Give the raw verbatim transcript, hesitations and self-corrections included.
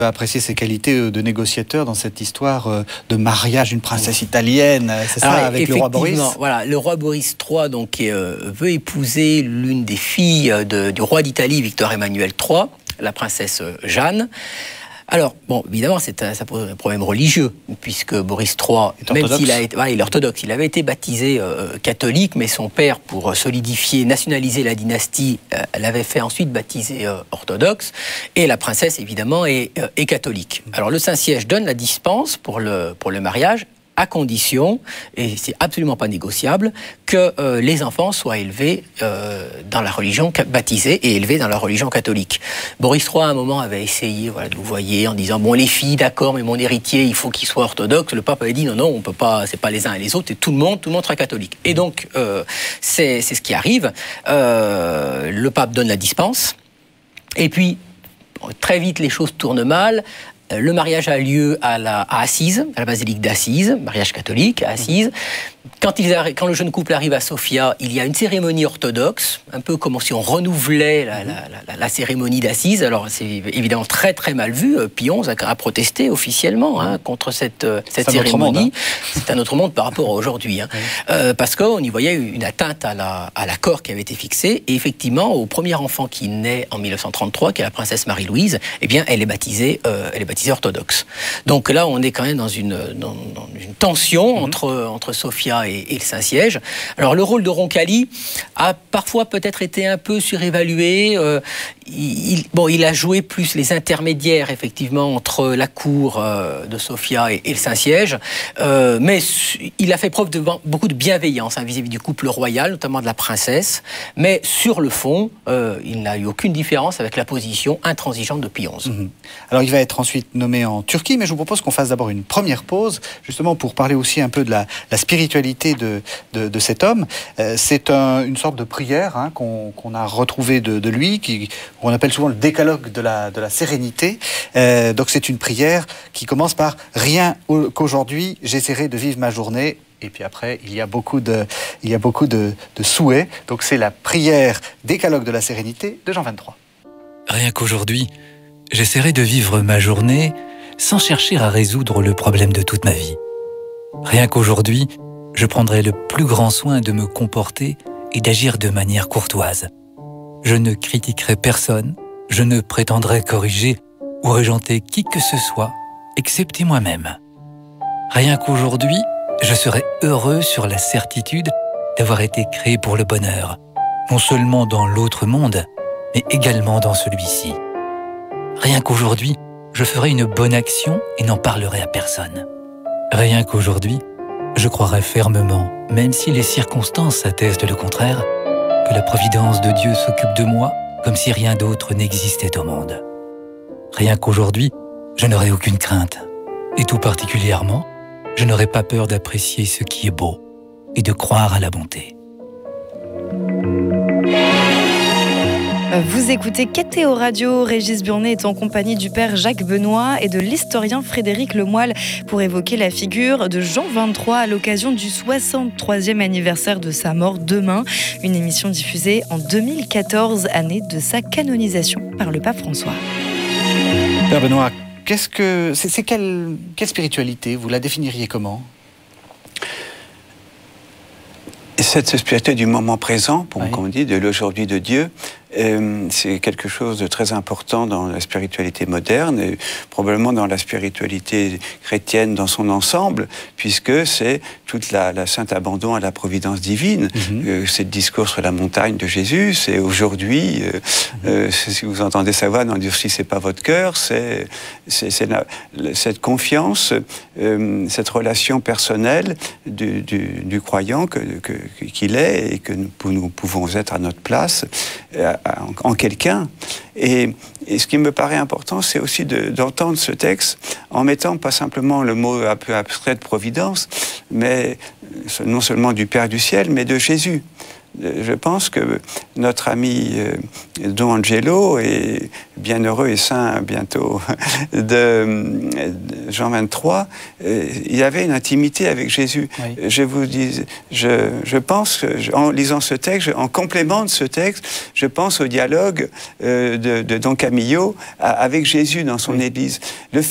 Apprécier ses qualités de négociateur dans cette histoire de mariage d'une princesse italienne, c'est ça, alors, avec le roi Boris. Voilà, le roi Boris trois donc, euh, veut épouser l'une des filles de, du roi d'Italie, Victor Emmanuel trois, la princesse Jeanne. Alors, bon, évidemment, c'est un, ça pose un problème religieux, puisque Boris trois, même s'il a été, voilà, il est orthodoxe, il avait été baptisé euh, catholique, mais son père, pour solidifier, nationaliser la dynastie, euh, l'avait fait ensuite baptiser euh, orthodoxe, et la princesse, évidemment, est, euh, est catholique. Alors, le Saint-Siège donne la dispense pour le, pour le mariage, à condition, et c'est absolument pas négociable, que euh, les enfants soient élevés euh, dans la religion, baptisés et élevés dans la religion catholique. Boris trois, à un moment, avait essayé, voilà, de vous voyez, en disant, bon, les filles, d'accord, mais mon héritier, il faut qu'il soit orthodoxe. Le pape avait dit, non, non, on peut pas, c'est pas les uns et les autres, c'est tout le monde, tout le monde sera catholique. Et donc, euh, c'est, c'est ce qui arrive. Euh, le pape donne la dispense, et puis, très vite, les choses tournent mal. Le mariage a lieu à, la, à Assise, à la basilique d'Assise, mariage catholique à Assise. Quand, ils arri- quand le jeune couple arrive à Sofia, il y a une cérémonie orthodoxe, un peu comme si on renouvelait la, la, la, la cérémonie d'Assise. Alors c'est évidemment très très mal vu. Pie onze a, a protesté officiellement hein, contre cette, cette cérémonie. Monde, hein. C'est un autre monde par rapport à aujourd'hui. Hein. Oui. Euh, parce qu'on y voyait une atteinte à, la, à l'accord qui avait été fixé. Et effectivement, au premier enfant qui naît en mille neuf cent trente-trois, qui est la princesse Marie-Louise, eh bien, elle est baptisée, euh, elle est baptisée orthodoxe. Donc là, on est quand même dans une, dans, dans une tension mmh. entre, entre Sofia et, et le Saint-Siège. Alors, le rôle de Roncalli a parfois peut-être été un peu surévalué. Euh, il, bon, il a joué plus les intermédiaires, effectivement, entre la cour euh, de Sofia et, et le Saint-Siège. Euh, mais il a fait preuve de beaucoup de bienveillance hein, vis-à-vis du couple royal, notamment de la princesse. Mais sur le fond, euh, il n'a eu aucune différence avec la position intransigeante de Pie onze. Mmh. Alors, il va être ensuite nommé en Turquie, mais je vous propose qu'on fasse d'abord une première pause, justement pour parler aussi un peu de la, la spiritualité de, de, de cet homme. Euh, c'est un, une sorte de prière hein, qu'on, qu'on a retrouvée de, de lui, qui, qu'on appelle souvent le décalogue de la, de la sérénité. Euh, donc c'est une prière qui commence par « Rien qu'aujourd'hui, j'essaierai de vivre ma journée ». Et puis après, il y a beaucoup de, il y a beaucoup de, de souhaits. Donc c'est la prière décalogue de la sérénité de Jean vingt-trois. Rien qu'aujourd'hui, j'essaierai de vivre ma journée sans chercher à résoudre le problème de toute ma vie. Rien qu'aujourd'hui, je prendrai le plus grand soin de me comporter et d'agir de manière courtoise. Je ne critiquerai personne, je ne prétendrai corriger ou régenter qui que ce soit, excepté moi-même. Rien qu'aujourd'hui, je serai heureux sur la certitude d'avoir été créé pour le bonheur, non seulement dans l'autre monde, mais également dans celui-ci. Rien qu'aujourd'hui, je ferai une bonne action et n'en parlerai à personne. Rien qu'aujourd'hui, je croirai fermement, même si les circonstances attestent le contraire, que la providence de Dieu s'occupe de moi comme si rien d'autre n'existait au monde. Rien qu'aujourd'hui, je n'aurai aucune crainte, et tout particulièrement, je n'aurai pas peur d'apprécier ce qui est beau et de croire à la bonté. Vous écoutez Kétéo Radio. Régis Burnet est en compagnie du père Jacques Benoît et de l'historien Frédéric Lemoyle pour évoquer la figure de Jean vingt-trois à l'occasion du soixante-troisième anniversaire de sa mort demain. Une émission diffusée en deux mille quatorze, année de sa canonisation par le pape François. Père Benoît, qu'est-ce que c'est, c'est quelle, quelle spiritualité? Vous la définiriez comment? Cette spiritualité du moment présent, pour, oui. comme on dit, de l'aujourd'hui de Dieu, euh, c'est quelque chose de très important dans la spiritualité moderne et probablement dans la spiritualité chrétienne dans son ensemble, puisque c'est toute la, la sainte abandon à la providence divine. Mm-hmm. Euh, c'est le discours sur la montagne de Jésus, c'est aujourd'hui, euh, mm-hmm. euh, c'est, si vous entendez sa voix, n'endurcissez pas votre cœur, c'est, c'est, c'est la, la, cette confiance, euh, cette relation personnelle du, du, du croyant que, que, qu'il est et que nous, nous pouvons être à notre place, euh, en, en quelqu'un. Et, et ce qui me paraît important, c'est aussi de, d'entendre ce texte en mettant pas simplement le mot un peu abstrait de providence, mais non seulement du Père du ciel, mais de Jésus. je pense que notre ami Don Angelo, est bienheureux et saint bientôt, de Jean vingt-trois, il avait une intimité avec Jésus. Oui. Je vous dis, je, je pense, que, en lisant ce texte, en complément de ce texte, je pense au dialogue de, de Don Camillo avec Jésus dans son oui. église. Le